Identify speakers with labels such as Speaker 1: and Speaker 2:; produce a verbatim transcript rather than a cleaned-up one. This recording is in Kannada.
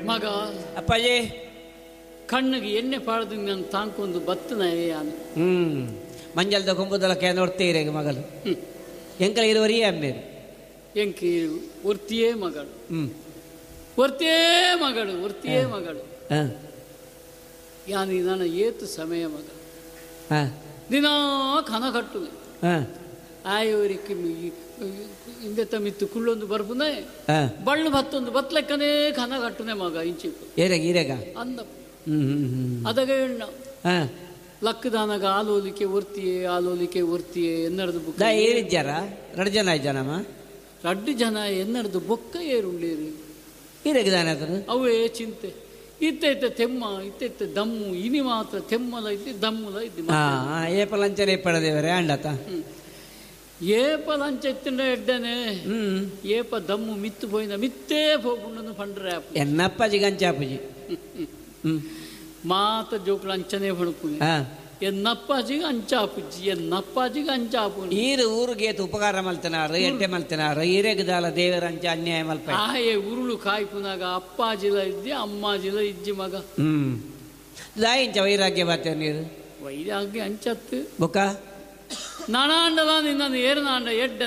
Speaker 1: ಮಗ
Speaker 2: ಅಪ್ಪಾಜಿ
Speaker 1: ಕಣ್ಣಿಗೆ ಎಣ್ಣೆ ಪಾಡ್ದು ನಾನು ತಾಂಕೊಂದು ಬತ್ತನ ಯಾನು
Speaker 2: ಹ್ಮ್ ಮಂಜಲ್ದ ಕೊಂಬುದಲಕ್ಕೆ ನೋಡ್ತೀರಿ ಮಗಳು ಎಂಕಲ ಇರುವರಿಯೇ ಅಮ್ಮೇರು
Speaker 1: ಎಂಕಿ ಒರ್ತಿಯೇ ಮಗಳು
Speaker 2: ಹ್ಮ್
Speaker 1: ಒರ್ತಿಯೇ ಮಗಳು ಒರ್ತಿಯೇ ಮಗಳು ಯಾನಿ ನನ್ನ ಏತು ಸಮಯ ಮಗ ದಿನ ಕನ ಕಟ್ಟುವೆ ಆಯವರಿಗೆ ಇಂದೆತ್ತ ಮಿತ್ತು ಕುಳ್ಳೊಂದು ಬರ್ಬುನೆ ಬಳ್ಳು ಬತ್ತೊಂದು ಬತ್ಲೆಕ್ಕನೇ ಕನ ಕಟ್ಟುನೆ ಮಗ ಇಂಚಿ ಅಂದ ಅದಾಗ ಎಣ್ಣ ಲಕ್ಕದಾನಾಗ ಆಲೋಲಿಕೆ ಒರ್ತಿಯೇ ಆಲೋಲಿಕೆ ಒರ್ತಿಯೇ ಎನ್ನಡದು ಬುಕ್ಕ
Speaker 2: ಏರಿದ್ದಾರ ಎರಡು ಜನ ಜನಮ್ಮ
Speaker 1: ರಡ್ಡು ಜನ ಎನ್ನಡದು ಬೊಕ್ಕ ಏರುಳ್ಳೇರಿ
Speaker 2: ಈರೆಗಿದಾನೆ
Speaker 1: ಅವೇ ಚಿಂತೆ ಇತ್ತ ಇತ್ತ ತೆಮ್ಮ ಇತ್ತ ಇತ್ತ ದಮ್ಮು ಇನಿ ಮಾತ್ರ ತೆಮ್ಮಲ ಇದ್ದಿ ದಮ್ಮುಲ ಇದ್ದಿ
Speaker 2: ಏಪ ಲಂಚನೆ ಪಡೆದೇವರೇ ಅಂಡತ
Speaker 1: ಏಪ ಲಂಚ ಎತ್ತಿನ ಎಡ್ಡನೆ ಏಪ ದಮ್ಮು ಮಿತ್ತು ಪೋಯಿನ ಮಿತ್ತೇ ಹೋಗುಂಡು ಪಂಡ್ರೆ
Speaker 2: ಎನ್ನಪ್ಪಾಜಿ ಗಂಚಾಪುಜಿ
Speaker 1: ಮಾತ ಜೋಕುಲು ಅಂಚನೆ ಪಣುಪುನೆ ಎನ್ನಪ್ಪಾಜಿಗೆ ಅಂಚಾಪುಜ್ಜಿ ಎನ್ನಪ್ಪಾಜಿಗೆ ಅಂಚಾಪು
Speaker 2: ಈರು ಊರಿಗೆ ಉಪಕಾರ ಮಲ್ತನಾರು ಎಡ್ಡೆ ಮಲ್ತನಾರು ಈರೆಗದಾಲ ದೇವರ ಅಂಚ ಅನ್ಯಾಯ ಮಲ್ಪ
Speaker 1: ಆಯೇ ಉರುಳು ಕಾಯ್ಪುನಾಗ ಅಪ್ಪಾಜಿಲ ಇದ್ದಿ ಅಮ್ಮಾಜಿಲ ಇಜ್ಜಿ ಮಗ
Speaker 2: ಹ್ಮ್ ದಾಯಿಂಚ ವೈರಾಗ್ಯ ಬಾತೇವೆ ನೀರು
Speaker 1: ವೈರಾಗ್ಯ ಅಂಚತ್ತು
Speaker 2: ಬೊಕ್ಕ
Speaker 1: ನಾನಾಂಡಲ ನಿನ್ನ ಏರು ನಾಂಡ ಎಡ್ಡ